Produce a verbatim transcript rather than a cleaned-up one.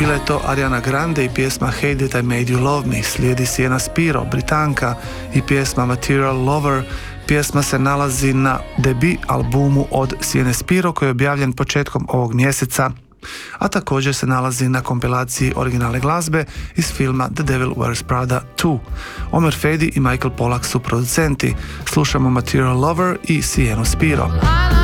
Bila je to Ariana Grande i pjesma Hate That I Made You Love Me, slijedi Sienna Spiro, Britanka, i pjesma Material Lover. Pjesma se nalazi na debut albumu od Sienna Spiro koji je objavljen početkom ovog mjeseca, a također se nalazi na kompilaciji originalne glazbe iz filma The Devil Wears Prada dva. Omer Fedi i Michael Pollack su producenti. Slušamo Material Lover i Siennu Spiro.